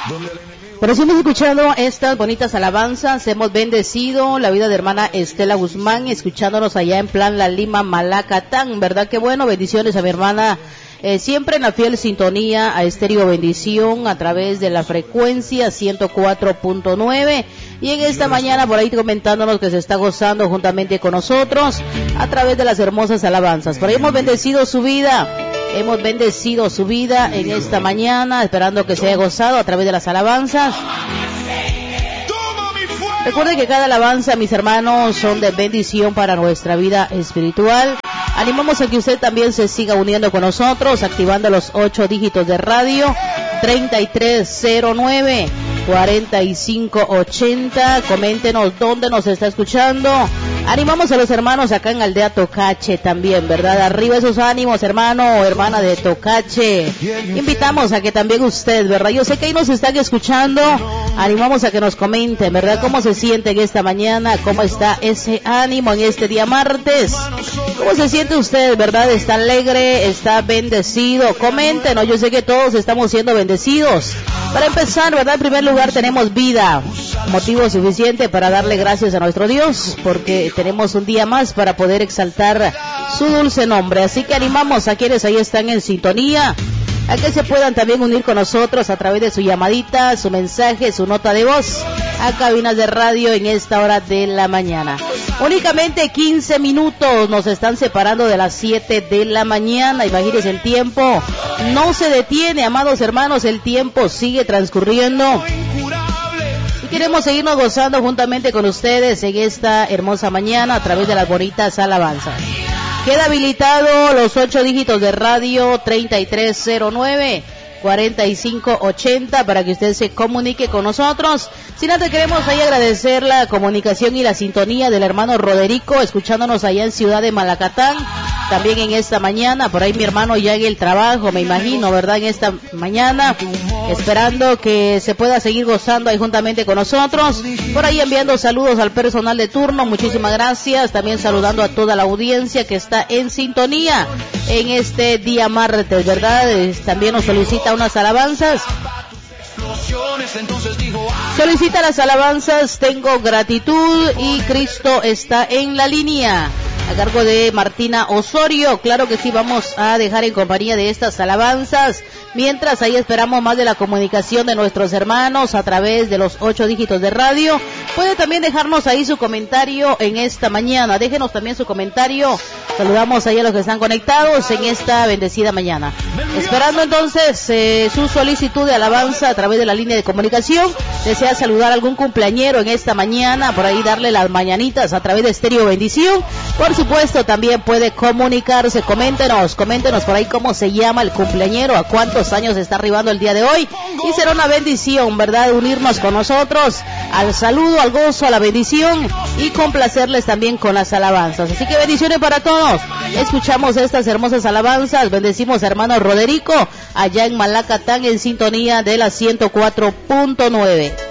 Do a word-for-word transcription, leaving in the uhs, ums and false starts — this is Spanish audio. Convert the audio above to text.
Pero si hemos escuchado estas bonitas alabanzas, hemos bendecido la vida de hermana Estela Guzmán, escuchándonos allá en Plan La Lima, Malacatán, ¿verdad? Qué bueno, bendiciones a mi hermana, eh, siempre en la fiel sintonía a Estéreo Bendición a través de la frecuencia ciento cuatro punto nueve. Y en esta mañana por ahí comentándonos que se está gozando juntamente con nosotros a través de las hermosas alabanzas. Por ahí hemos bendecido su vida. Hemos bendecido su vida en esta mañana, esperando que se haya gozado a través de las alabanzas. Recuerden que cada alabanza, mis hermanos, son de bendición para nuestra vida espiritual. Animamos a que usted también se siga uniendo con nosotros, activando los ocho dígitos de radio, treinta y tres cero nueve, cuarenta y cinco ochenta. Coméntenos dónde nos está escuchando. Animamos a los hermanos acá en Aldea Tocache también, ¿verdad? Arriba esos ánimos, hermano o hermana de Tocache. Invitamos a que también usted, ¿verdad? Yo sé que ahí nos están escuchando. Animamos a que nos comenten, ¿verdad? ¿Cómo se siente en esta mañana? ¿Cómo está ese ánimo en este día martes? ¿Cómo se siente usted, verdad? ¿Está alegre? ¿Está bendecido? Coméntenos, yo sé que todos estamos siendo bendecidos. Para empezar, ¿verdad? En primer lugar tenemos vida, motivo suficiente para darle gracias a nuestro Dios, porque tenemos un día más para poder exaltar su dulce nombre. Así que animamos a quienes ahí están en sintonía, a que se puedan también unir con nosotros a través de su llamadita, su mensaje, su nota de voz, a cabinas de radio en esta hora de la mañana. Únicamente quince minutos nos están separando de las siete de la mañana. Imagínense, el tiempo no se detiene, amados hermanos, el tiempo sigue transcurriendo. Y queremos seguirnos gozando juntamente con ustedes en esta hermosa mañana a través de las bonitas alabanzas. Queda habilitado los ocho dígitos de radio, treinta y tres cero nueve, cuarenta y cinco ochenta, para que usted se comunique con nosotros. Sin antes queremos ahí agradecer la comunicación y la sintonía del hermano Roderico, escuchándonos allá en Ciudad de Malacatán, también en esta mañana. Por ahí mi hermano ya en el trabajo, me imagino, ¿verdad? En esta mañana, esperando que se pueda seguir gozando ahí juntamente con nosotros. Por ahí enviando saludos al personal de turno, muchísimas gracias. También saludando a toda la audiencia que está en sintonía en este día martes, ¿verdad? También nos solicita unas alabanzas. Solicita las alabanzas, tengo gratitud y Cristo está en la línea, a cargo de Martina Osorio. Claro que sí, vamos a dejar en compañía de estas alabanzas. Mientras ahí esperamos más de la comunicación de nuestros hermanos a través de los ocho dígitos de radio. Puede también dejarnos ahí su comentario en esta mañana. Déjenos también su comentario. Saludamos ahí a los que están conectados en esta bendecida mañana. Esperando entonces eh, su solicitud de alabanza a través de la línea de comunicación. Desea saludar a algún cumpleañero en esta mañana, por ahí darle las mañanitas a través de Estéreo Bendición. Por supuesto, también puede comunicarse. Coméntenos, coméntenos por ahí cómo se llama el cumpleañero, a cuántos años está arribando el día de hoy. Y será una bendición, ¿verdad?, unirnos con nosotros al saludo, al gozo, a la bendición y complacerles también con las alabanzas. Así que bendiciones para todos. Escuchamos estas hermosas alabanzas. Bendecimos a hermano Roderico allá en Malacatán en sintonía de la ciento cuatro punto nueve.